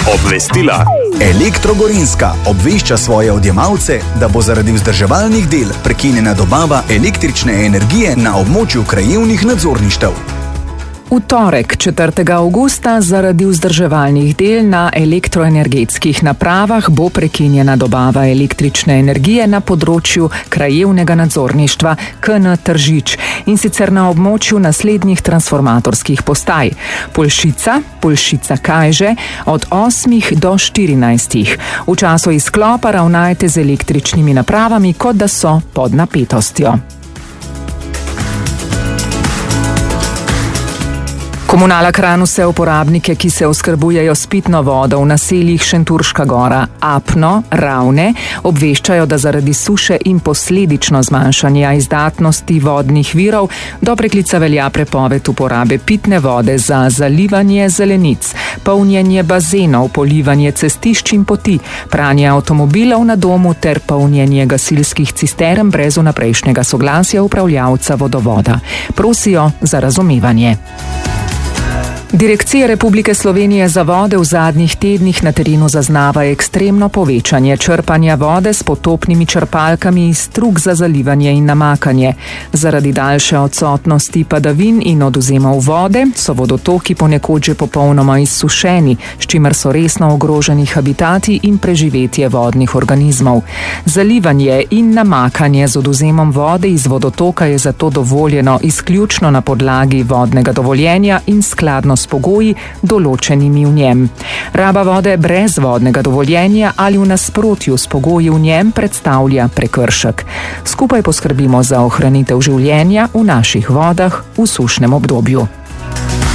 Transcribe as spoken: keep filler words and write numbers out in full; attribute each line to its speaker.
Speaker 1: Obvestila.
Speaker 2: Elektro Gorenjska obvešča svoje odjemalce, da bo zaradi vzdrževalnih del prekinjena dobava električne energije na območju krajevnih nadzorništev.
Speaker 3: V torek, četrtega avgusta, zaradi vzdrževalnih del na elektroenergetskih napravah bo prekinjena dobava električne energije na področju krajevnega nadzorništva K N Tržič in sicer na območju naslednjih transformatorskih postaj: Poljšica, Poljšica-Kajže od osmih do štirinajstih. V času izklopa ravnajte z električnimi napravami, kot da so pod napetostjo. Komunala Kranj vse uporabnike, ki se oskrbujejo s pitno vodo v naseljih Šentjurška Gora, Apno, Ravne, obveščajo, da zaradi suše in posledično zmanjšanja izdatnosti vodnih virov do preklica velja prepoved uporabe pitne vode za zalivanje zelenic, polnjenje bazenov, polivanje cestišč in poti, pranje avtomobilov na domu ter polnjenje gasilskih cistern brez vnaprejšnjega soglasja upravljavca vodovoda. Prosijo za razumevanje. Direkcija Republike Slovenije za vode v zadnjih tednih na terenu zaznava ekstremno povečanje črpanja vode s potopnimi črpalkami iz strug za zalivanje in namakanje. Zaradi daljše odsotnosti padavin in odvzemov vode so vodotoki ponekod že popolnoma izsušeni, s čimer so resno ogroženi habitati in preživetje vodnih organizmov. Zalivanje in namakanje z odvzemom vode iz vodotoka je zato dovoljeno izključno na podlagi vodnega dovoljenja in skladno s pogoji določenimi v njem. Raba vode brez vodnega dovoljenja ali v nasprotju s pogoji v njem predstavlja prekršek. Skupaj poskrbimo za ohranitev življenja v naših vodah v sušnem obdobju.